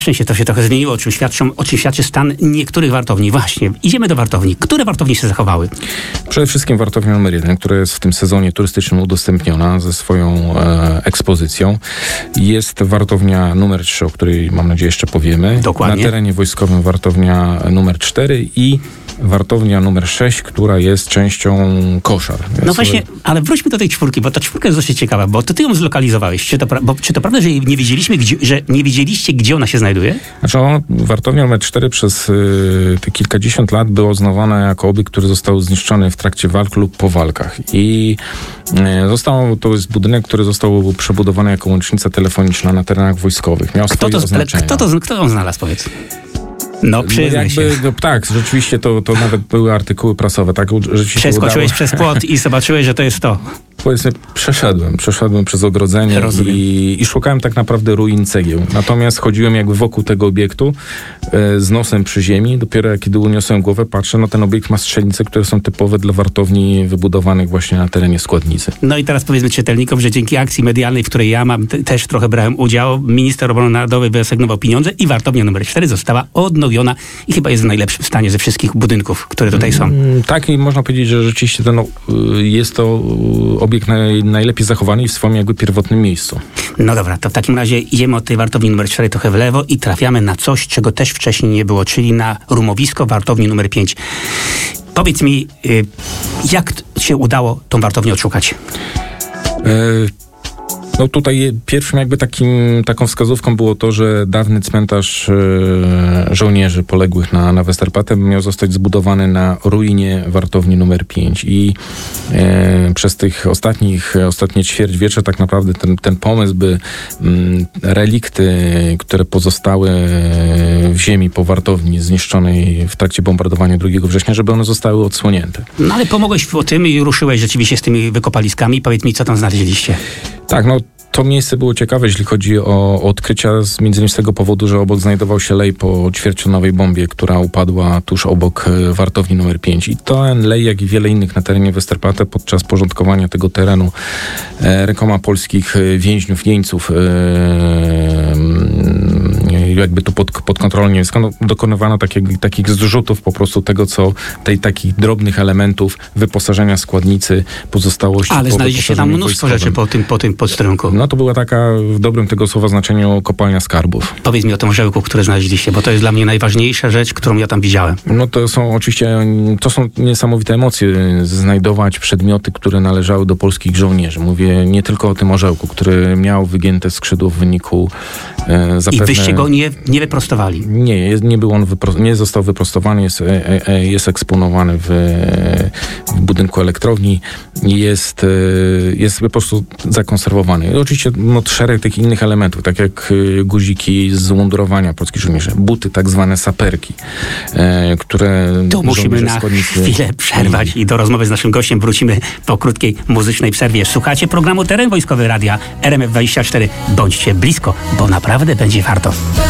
Szczęście to się trochę zmieniło, o czym świadczy stan niektórych wartowni. Właśnie, idziemy do wartowni. Które wartownie się zachowały? Przede wszystkim wartownia numer 1, która jest w tym sezonie turystycznym udostępniona ze swoją ekspozycją. Jest wartownia numer 3, o której mam nadzieję jeszcze powiemy. Dokładnie. Na terenie wojskowym wartownia numer 4 i wartownia numer 6, która jest częścią koszar. No właśnie, ale wróćmy do tej czwórki, bo ta czwórka jest dosyć ciekawa, bo ty ją zlokalizowałeś. Czy to prawda, że nie wiedzieliście, gdzie ona się znajduje? Znaczy, wartownia numer 4 przez te kilkadziesiąt lat była uznawana jako obiekt, który został zniszczony w trakcie walk lub po walkach. I to jest budynek, który został przebudowany jako łącznica telefoniczna na terenach wojskowych. Miał swoje oznaczenia. Kto ją znalazł, powiedz? No, przyznaj się. Tak, rzeczywiście to nawet były artykuły prasowe. Tak, przeskoczyłeś przez płot i zobaczyłeś, że to jest to. Powiedzmy, przeszedłem przez ogrodzenie i szukałem tak naprawdę ruin cegieł. Natomiast chodziłem jakby wokół tego obiektu z nosem przy ziemi. Dopiero kiedy uniosłem głowę, patrzę, no ten obiekt ma strzelnice, które są typowe dla wartowni wybudowanych właśnie na terenie składnicy. No i teraz powiedzmy czytelnikom, że dzięki akcji medialnej, w której ja też trochę brałem udział, minister obrony narodowej wyasygnował pieniądze i wartownia numer 4 została odnowiona i chyba jest w najlepszym stanie ze wszystkich budynków, które tutaj są. Tak, i można powiedzieć, że rzeczywiście jest to obiekt najlepiej zachowany i w swoim jakby pierwotnym miejscu. No dobra, to w takim razie idziemy od tej wartowni numer 4 trochę w lewo i trafiamy na coś, czego też wcześniej nie było, czyli na rumowisko wartowni numer 5. Powiedz mi, jak się udało tą wartownię odszukać? No tutaj pierwszym jakby taką wskazówką było to, że dawny cmentarz żołnierzy poległych na Westerplatte miał zostać zbudowany na ruinie wartowni numer 5 i przez tych ostatnie ćwierćwiecze tak naprawdę ten pomysł, by relikty, które pozostały w ziemi po wartowni zniszczonej w trakcie bombardowania 2 września, żeby one zostały odsłonięte. No ale pomogłeś w tym i ruszyłeś rzeczywiście z tymi wykopaliskami. Powiedz mi, co tam znaleźliście? Tak, to miejsce było ciekawe, jeśli chodzi o odkrycia, między innymi z tego powodu, że obok znajdował się lej po ćwierćtonowej bombie, która upadła tuż obok wartowni numer 5. I ten lej, jak i wiele innych na terenie Westerplatte podczas porządkowania tego terenu rękoma polskich więźniów, jeńców, jakby tu pod kontrolą niemiecką, dokonywano takich zrzutów po prostu tego, co takich drobnych elementów wyposażenia składnicy, pozostałości. Ale znaleźliście tam mnóstwo rzeczy po tym posterunku. No to była taka, w dobrym tego słowa znaczeniu, kopalnia skarbów. Powiedz mi o tym orzełku, który znaleźliście, bo to jest dla mnie najważniejsza rzecz, którą ja tam widziałem. No to są niesamowite emocje, znajdować przedmioty, które należały do polskich żołnierzy. Mówię nie tylko o tym orzełku, który miał wygięte skrzydło w wyniku zapewne... I wyście go nie wyprostowali? Nie został wyprostowany, jest eksponowany w budynku elektrowni i jest po prostu zakonserwowany. I oczywiście szereg tych innych elementów, tak jak guziki z mundurowania polskich żołnierzy, buty, tak zwane saperki, które... Tu musimy na chwilę przerwać i do rozmowy z naszym gościem wrócimy po krótkiej muzycznej przerwie. Słuchacie programu Teren Wojskowy Radia RMF24. Bądźcie blisko, bo naprawdę będzie warto.